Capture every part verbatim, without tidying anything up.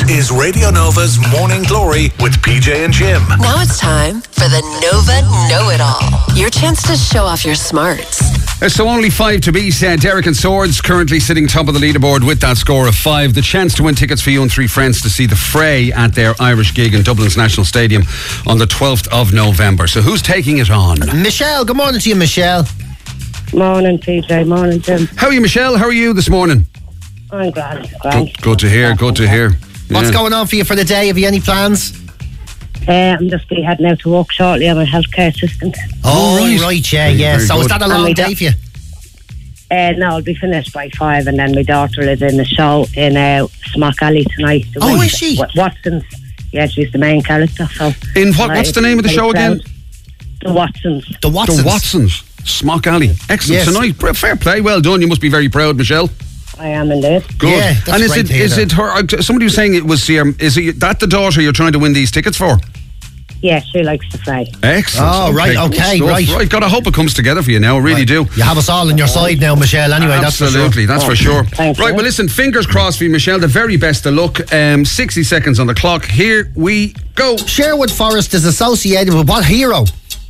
is Radio Nova's Morning Glory with P J and Jim. Now it's time for the Nova Know-It-All. Your chance to show off your smarts. So only five to beat. Uh, Derek and Swords currently sitting top of the leaderboard with that score of five. The chance to win tickets for you and three friends to see the Fray at their Irish gig in Dublin's National Stadium on the twelfth of November. So who's taking it on? Michelle, good morning to you, Michelle. Morning, P J. Morning, Jim. How are you, Michelle? How are you this morning? I'm glad. glad. Good, good to hear, good to hear. What's Yeah. going on for you for the day? Have you any plans? Uh, I'm just be heading out to work shortly. I'm a healthcare assistant. Oh, right. right, yeah, Very, yeah. very So is good. that a And long we day don't- for you? Uh, no, I'll be finished by five, and then my daughter is in the show in uh, Smock Alley tonight. Oh, With is she? Wa- Watsons. Yeah, she's the main character. So In what? uh, What's the name of the very show again? proud. The Watsons. The Watsons. The Watsons. Smock Alley. Excellent. Yes. Tonight. Br- Fair play. Well done. You must be very proud, Michelle. I am indeed. Good. Yeah, that's and is great it to hear is that. it her? uh, Somebody was saying it was. Um, is it that the daughter you're trying to win these tickets for? Yeah, she likes to fly. Excellent. Oh, right, good okay, stuff. right. Right. God, I hope it comes together for you now. I really Right. do. You have us all on your side now, Michelle, anyway, Absolutely, that's for sure. that's for sure. Thank Right, you. well, listen, fingers crossed for you, Michelle. The very best of luck. Um, sixty seconds on the clock. Here we go. Sherwood Forest is associated with what hero?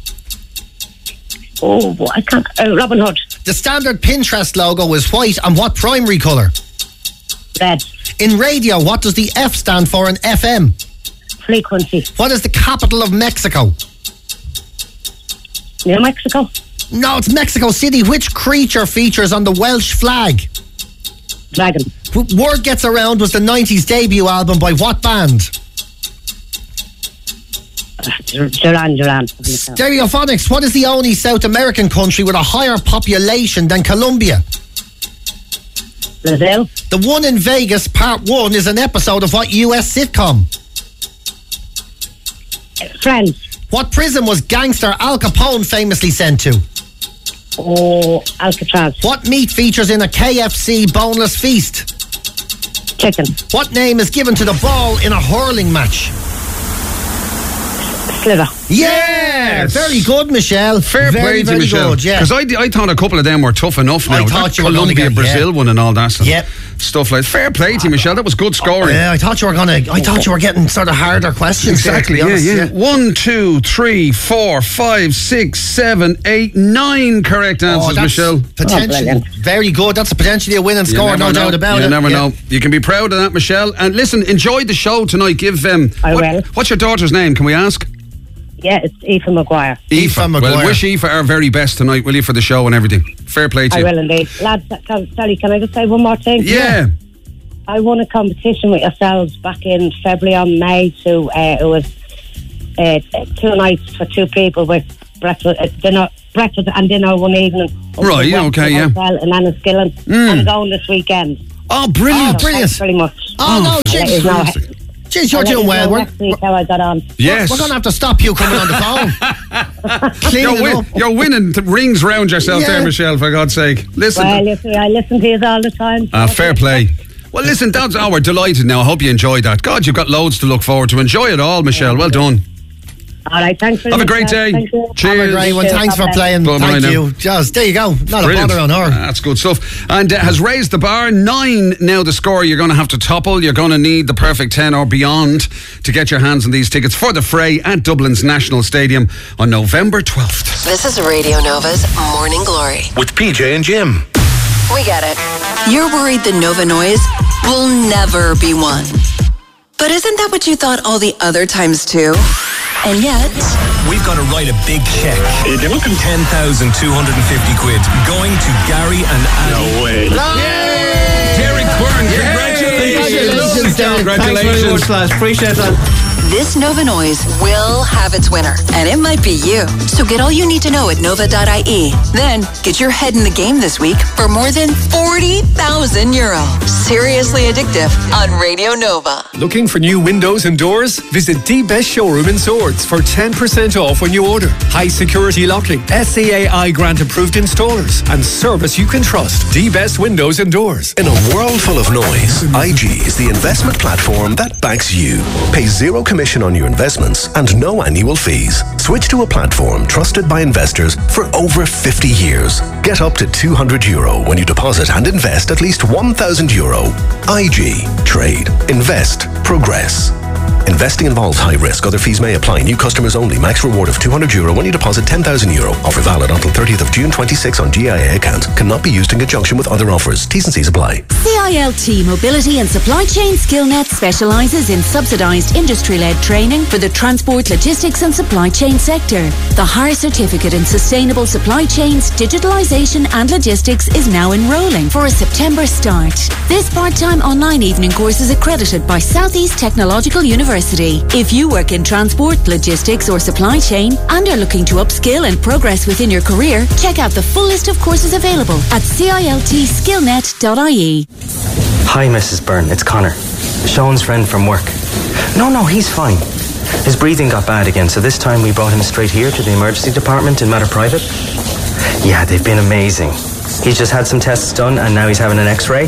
Oh, boy, I can't. Uh, Robin Hood. The standard Pinterest logo is white and what primary colour? Red. In radio, what does the F stand for in F M? Frequency. What is the capital of Mexico? New Mexico. No, it's Mexico City. Which creature features on the Welsh flag? Dragon. W- Word Gets Around was the nineties debut album by what band? Uh, Dur- Duran Duran. Stereophonics. What is the only South American country with a higher population than Colombia? Brazil. The One in Vegas, part one, is an episode of what U S sitcom? Friends. What prison was gangster Al Capone famously sent to? Oh, Alcatraz. What meat features in a K F C boneless feast? Chicken. What name is given to the ball in a hurling match? Sliver. Yeah, very good, Michelle. Fair very, play to very Michelle. good, yeah. Because I, I thought a couple of them were tough enough now. I thought That you were gonna Colombia, get- Brazil yeah. one and all that stuff. Yep. Stuff like fair play to you, Michelle. That was good scoring. Yeah, I thought you were gonna. I thought you were getting sort of harder questions. Exactly, there, to be yeah, honest, yeah. One, two, three, four, five, six, seven, eight, nine correct answers, Oh, that's Michelle. potentially brilliant. very good. That's a potentially a winning You score, never no know. doubt about you it. You never Yeah. know. You can be proud of that, Michelle. And listen, enjoy the show tonight. Give um. I what- will. What's your daughter's name? Can we ask? Yeah, it's Aoife McGuire. Aoife Well, Maguire. wish Aoife our very best tonight, will you, for the show and everything. Fair play to I you. will indeed. Lads, can, sorry, can I just say one more thing? Yeah. I won a competition with yourselves back in February or May. To uh, it was uh, two nights for two people with breakfast, uh, dinner, breakfast and dinner one evening. Up Right, in yeah, Western okay, yeah. Hotel in Enniskillen. Mm. I'm going this weekend. Oh, brilliant. Oh, brilliant. Thanks very much. Oh, no, I'll let jeez. you know- Jeez, you're I'll let doing you well. know We're, next week how I got on. Yes. we're going to have to stop you coming on the phone. Cleaning You're, it win- up. you're winning th- rings round yourself Yeah. there, Michelle, for God's sake. Listen. Well, you see, I listen to you all the time. Ah, fair play. Well, listen, that's, oh, we're delighted now. I hope you enjoyed that. God, you've got loads to look forward to. Enjoy it all, Michelle. Well done. All right, thanks very Have a much. great guys. day. Thank you. Cheers. Have a great one. Cheers. Thanks for God bless. playing. Bye-bye Thank now. you. Just there you go. Not Brilliant. a bother on her. That's good stuff. And uh, has raised the bar. Nine now the score you're going to have to topple. You're going to need the perfect ten or beyond to get your hands on these tickets for the Fray at Dublin's National Stadium on November twelfth. This is Radio Nova's Morning Glory. With P J and Jim. We get it. You're worried the Nova Noise will never be won. But isn't that what you thought all the other times too? And yet... We've got to write a big check. ten thousand two hundred fifty quid going to Gary and Annie. No way. Derek Byrne, congratulations. Congratulations, Derek. Congratulations. Thanks very much, lads. Appreciate that. This Nova Noise will have its winner, and it might be you. So get all you need to know at nova dot I E. Then get your head in the game this week for more than forty thousand euro. Seriously addictive on Radio Nova. Looking for new windows and doors? Visit The Best Showroom in Swords for ten percent off when you order. High security locking, S C A I grant approved installers, and service you can trust. The Best Windows and Doors. In a world full of noise, I G is the investment platform that backs you. Pay zero commission on your investments and no annual fees. Switch to a platform trusted by investors for over fifty years. Get up to two hundred euro when you deposit and invest at least one thousand euro. I G. Trust trade. Invest. Progress. Investing involves high risk. Other fees may apply. New customers only. Max reward of two hundred euro when you deposit ten thousand euro. Offer valid until thirtieth of June twenty-six on G I A account. Cannot be used in conjunction with other offers. T's and C's apply. C I L T Mobility and Supply Chain SkillNet specialises in subsidised industry-led training for the transport, logistics and supply chain sector. The higher certificate in sustainable supply chains, digitalisation and logistics is now enrolling for a September start. This part-time online evening course is accredited by South East Technological University. If you work in transport, logistics or supply chain and are looking to upskill and progress within your career, check out the full list of courses available at C I L T skillnet dot I E. Hi, Missus Byrne. It's Connor, Sean's friend from work. No, no, he's fine. His breathing got bad again, so this time we brought him straight here to the emergency department in Matter Private. Yeah, they've been amazing. He's just had some tests done and now he's having an x-ray.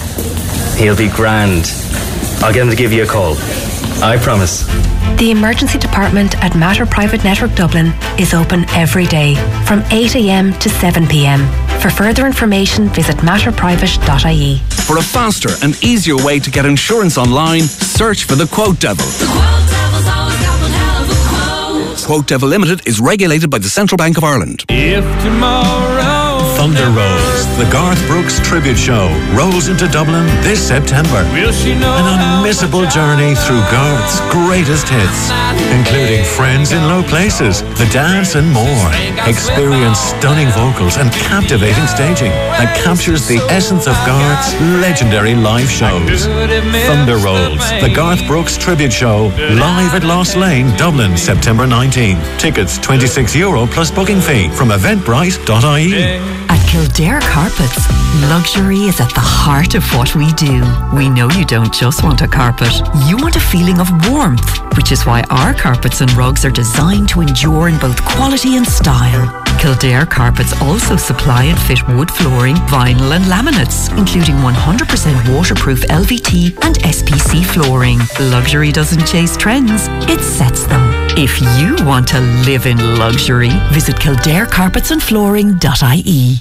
He'll be grand. I'll get him to give you a call. I promise. The emergency department at Matter Private Network Dublin is open every day from eight a m to seven p m. For further information, visit matter private dot I E. For a faster and easier way to get insurance online, search for the Quote Devil. The Quote Devil's always got one hell of a quote. Quote Devil Limited is regulated by the Central Bank of Ireland. If tomorrow Thunder Rolls, the Garth Brooks tribute show, rolls into Dublin this September. Will she know An unmissable journey through Garth's greatest hits, including Friends in Low Places, The Dance and more. Experience stunning vocals and captivating staging that captures the essence of Garth's legendary live shows. Thunder Rolls, the Garth Brooks tribute show, live at Lost Lane, Dublin, September nineteenth. Tickets twenty-six euro plus booking fee from eventbrite dot I E. At Kildare Carpets, luxury is at the heart of what we do. We know you don't just want a carpet, you want a feeling of warmth, which is why our carpets and rugs are designed to endure in both quality and style. Kildare Carpets also supply and fit wood flooring, vinyl and laminates, including one hundred percent waterproof L V T and S P C flooring. Luxury doesn't chase trends, it sets them. If you want to live in luxury, visit kildare carpets and flooring dot I E.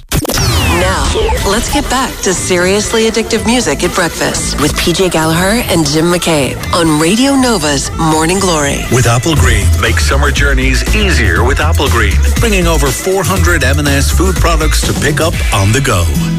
Now, let's get back to seriously addictive music at breakfast with P J Gallagher and Jim McCabe on Radio Nova's Morning Glory. With Apple Green, make summer journeys easier with Apple Green, bringing over four hundred M and S food products to pick up on the go.